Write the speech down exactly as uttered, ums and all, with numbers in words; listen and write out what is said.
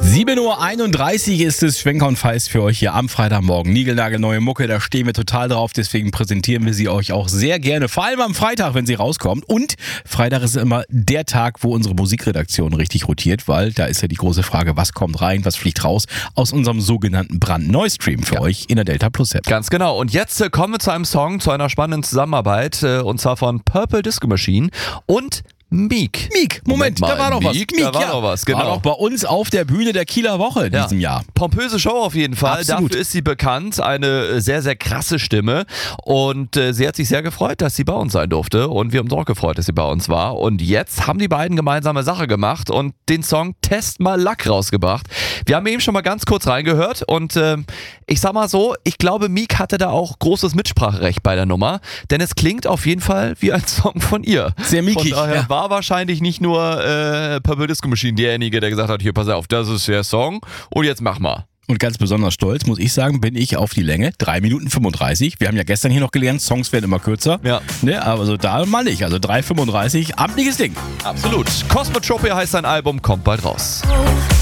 sieben Uhr einunddreißig ist es, Schwenker und Feist für euch hier am Freitagmorgen. Niegelnagelneue Mucke, da stehen wir total drauf, deswegen präsentieren wir sie euch auch sehr gerne. Vor allem am Freitag, wenn sie rauskommt. Und Freitag ist immer der Tag, wo unsere Musikredaktion richtig rotiert, weil da ist ja die große Frage, was kommt rein, was fliegt raus aus unserem sogenannten Brandneu-Stream für ja. euch in der Delta Plus App. Ganz genau. Und jetzt äh, kommen wir zu einem Song, zu einer spannenden Zusammenarbeit, äh, und zwar von Purple Disco Machine und Meek. Meek, Moment, Moment da war doch was. Meek, da war ja. doch was, genau. War doch bei uns auf der Bühne der Kieler Woche in ja. diesem Jahr. Pompöse Show auf jeden Fall. Absolut. Dafür ist sie bekannt. Eine sehr, sehr krasse Stimme. Und äh, sie hat sich sehr gefreut, dass sie bei uns sein durfte. Und wir haben uns auch gefreut, dass sie bei uns war. Und jetzt haben die beiden gemeinsame Sache gemacht und den Song Test mal Lack rausgebracht. Wir haben eben schon mal ganz kurz reingehört. Und äh, ich sag mal so, ich glaube, Meek hatte da auch großes Mitspracherecht bei der Nummer. Denn es klingt auf jeden Fall wie ein Song von ihr. Sehr miekig. Von daher ja. war wahrscheinlich nicht nur äh, Purple Disco Machine derjenige, der gesagt hat, hier pass auf, das ist der Song und jetzt mach mal. Und ganz besonders stolz, muss ich sagen, bin ich auf die Länge. drei Minuten fünfunddreißig. Wir haben ja gestern hier noch gelernt, Songs werden immer kürzer. Ja. Ne, aber so da mal nicht. Also drei fünfunddreißig, amtliches Ding. Absolut. Cosmotropia heißt sein Album, kommt bald raus.